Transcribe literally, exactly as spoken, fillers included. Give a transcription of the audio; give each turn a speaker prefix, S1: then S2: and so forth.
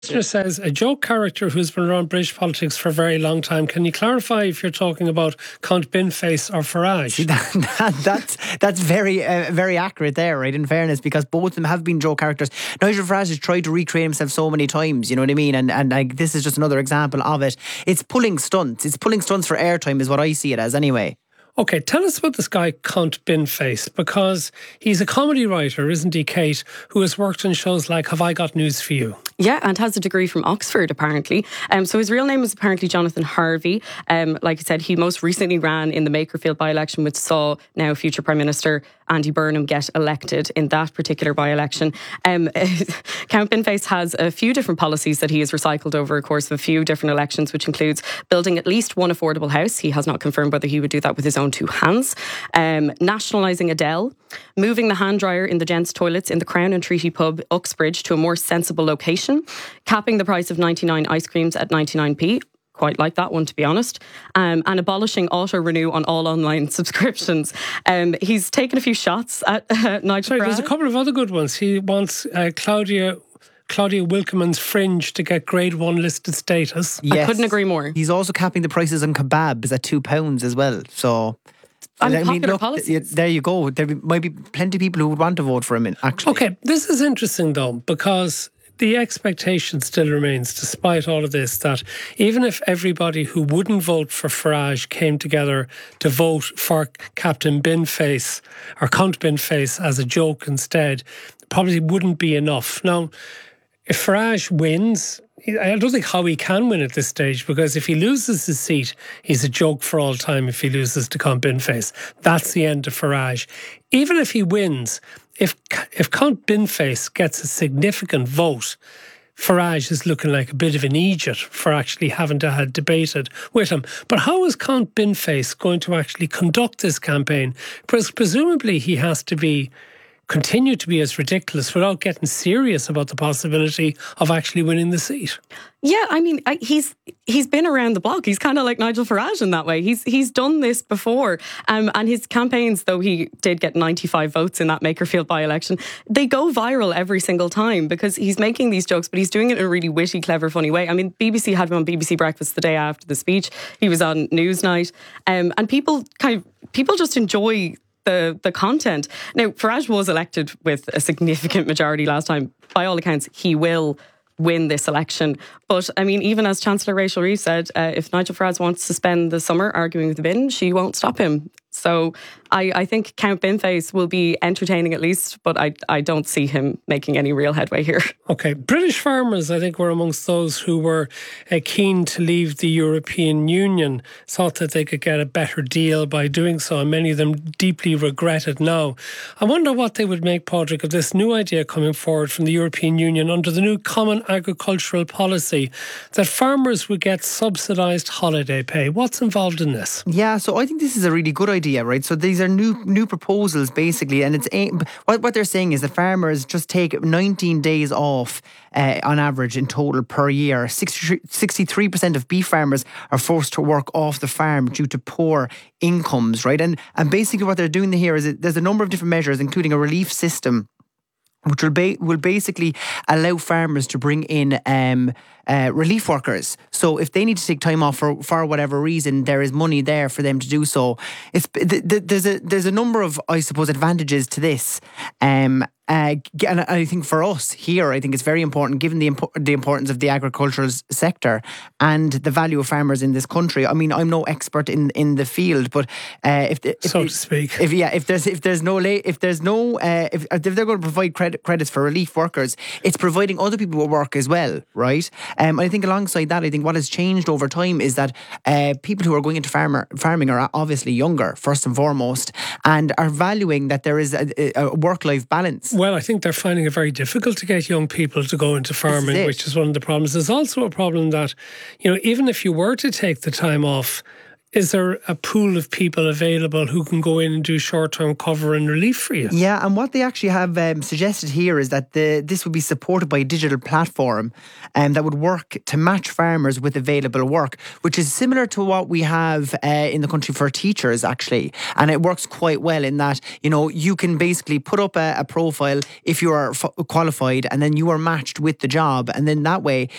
S1: Listener says, a joke character who's been around British politics for a very long time. Can you clarify if you're talking about Count Binface or Farage?
S2: See, that, that, that's that's very uh, very accurate there, right, in fairness, because both of them have been joke characters. Nigel Farage has tried to recreate himself so many times, you know what I mean? And and like, this is just another example of it. It's pulling stunts. It's pulling stunts for airtime is what I see it as anyway.
S1: Okay, tell us about this guy, Count Binface, because he's a comedy writer, isn't he, Kate, who has worked on shows like Have I Got News For You?
S3: Yeah, and has a degree from Oxford, apparently. Um, so his real name is apparently Jonathan Harvey. Um, like I said, he most recently ran in the Makerfield by-election, which saw now future Prime Minister Andy Burnham get elected in that particular by-election. Um, Count Binface has a few different policies that he has recycled over a course of a few different elections, which includes building at least one affordable house. He has not confirmed whether he would do that with his own two hands. Um, nationalising Adele. Moving the hand dryer in the gents' toilets in the Crown and Treaty pub, Uxbridge, to a more sensible location. Capping the price of ninety-nine ice creams at ninety-nine p. Quite like that one, to be honest. Um, and abolishing auto-renew on all online subscriptions. Um, he's taken a few shots at uh, Nigel
S1: Sorry,
S3: Farage.
S1: there's a couple of other good ones. He wants uh, Claudia... Claudia Wilkeman's Fringe to get grade one listed status.
S2: Yes.
S3: I couldn't agree more.
S2: He's also capping the prices on kebabs at two pounds as well. So,
S3: And
S2: I mean,
S3: popular
S2: look,
S3: policies.
S2: there you go. There might be plenty of people who would want to vote for him, actually.
S1: Okay, this is interesting though, because the expectation still remains, despite all of this, that even if everybody who wouldn't vote for Farage came together to vote for Captain Binface or Count Binface as a joke instead, it probably wouldn't be enough. Now, if Farage wins, I don't think how he can win at this stage, because if he loses his seat, he's a joke for all time if he loses to Count Binface. That's the end of Farage. Even if he wins, if if Count Binface gets a significant vote, Farage is looking like a bit of an idiot for actually having to have debated with him. But how is Count Binface going to actually conduct this campaign? Because presumably he has to be continue to be as ridiculous without getting serious about the possibility of actually winning the seat.
S3: Yeah, I mean, I, he's he's been around the block. He's kind of like Nigel Farage in that way. He's he's done this before. Um, and his campaigns, though he did get ninety-five votes in that Makerfield by-election, they go viral every single time because he's making these jokes, but he's doing it in a really witty, clever, funny way. I mean, B B C had him on B B C Breakfast the day after the speech. He was on Newsnight. Um, and people kind of, people just enjoy the the content. Now, Farage was elected with a significant majority last time. By all accounts, he will win this election. But, I mean, even as Chancellor Rachel Reeves said, uh, if Nigel Farage wants to spend the summer arguing with the bin, she won't stop him. So I, I think Count Binface will be entertaining at least, but I, I don't see him making any real headway here.
S1: Okay, British farmers, I think, were amongst those who were uh, keen to leave the European Union, thought that they could get a better deal by doing so, and many of them deeply regret it now. I wonder what they would make, Padraig, of this new idea coming forward from the European Union under the new Common Agricultural Policy, that farmers would get subsidised holiday pay. What's involved in this?
S2: Yeah, so I think this is a really good idea, right? So these are new new proposals basically, and it's what what they're saying is that farmers just take nineteen days off uh, on average in total per year. sixty-three percent of beef farmers are forced to work off the farm due to poor incomes, right? And and basically what they're doing here is that there's a number of different measures, including a relief system, which will ba- will basically allow farmers to bring in um, uh, relief workers. So if they need to take time off for, for whatever reason, there is money there for them to do so. It's th- th- there's a there's a number of, I suppose, advantages to this. Um, uh, and I think for us here, I think it's very important, given the impo- the importance of the agricultural sector and the value of farmers in this country. I mean, I'm no expert in, in the field, but uh, if, the, if
S1: so to speak,
S2: if yeah, if there's if there's no la- if there's no uh, if if they're going to provide credit credits for relief workers, it's providing other people with work as well, right? Um, I think alongside that, I think what has changed over time is that uh, people who are going into farmer farming are obviously younger, first and foremost, and are valuing that there is a, a work-life balance.
S1: Well, I think they're finding it very difficult to get young people to go into farming, is which is one of the problems. There's also a problem that, you know, even if you were to take the time off, is there a pool of people available who can go in and do short-term cover and relief for you?
S2: Yeah, and what they actually have um, suggested here is that the this would be supported by a digital platform um, that would work to match farmers with available work, which is similar to what we have uh, in the country for teachers, actually. And it works quite well in that, you know, you can basically put up a, a profile if you are f- qualified, and then you are matched with the job. And then that way,